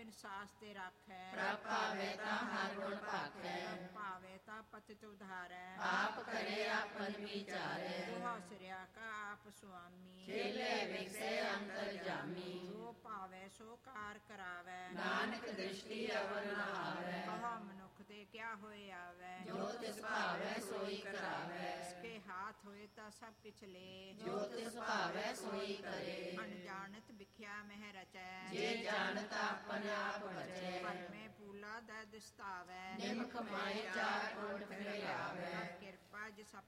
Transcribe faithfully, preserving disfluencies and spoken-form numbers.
ਬਿਨ ਸਾਸ ਤੇ ਰਾਖੈ। ਪ੍ਰਭ ਭਾਵੈ ਤਾਂ ਹਰ ਗੁਣ ਭਾਖੈ। ਪ੍ਰਭ ਭਾਵੈ ਤਾਂ ਪਤਿਤ ਉਧਾਰੈ। ਆਪ ਕਰੇ ਆਪਨ ਵਿਚਾਰੈ। ਦੋਹਾ ਸਿਰਿਆ ਕਾ ਆਪ ਸੁਆਮੀ। ਖੇਲੇ ਵਿਗਸੈ ਅੰਤਰ ਜਾਮੀ। ਜੋ ਭਾਵੈ ਸੋ ਕਾਰ ਕਰਾਵੈ। ਨਾਨਕ ਦ੍ਰਿਸ਼ਟੀ ਅਵਰ ਨ ਆਵੈ। ਕਹੋ ਮਨੁੱਖ ਤੇ ਕਿਆ ਹੋਏ ਆਵੈ। ਜੋ ਤਿਸ ਭਾਵੈ ਸੋਈ ਕਰਾਵੈ। ਇਸਕੇ ਹਾਥ ਹੋਏ ਤਾਂ ਸਭ ਕਿਛ ਲੈ। ਜੋ ਤਿਸ ਭਾਵੈ ਸੋਈ ਕਰੇ। ਅਣਜਾਣਤ ਵਿਖਿਆ ਮਹਿ ਰਚੈ। ਜੇ ਜਾਣਤ ਆਪਨ ਆਪ ਬਚੈ। ਭਰਮੇ ਪੂਲਾ ਦੈ ਦਿਸਤਾਵੈ। ਨਿਮਖ ਮਾਏ ਚਾਰ ਕੋਟ ਫੈਲਾਵੈ। ਕਿਰਪਾ ਜਿਸ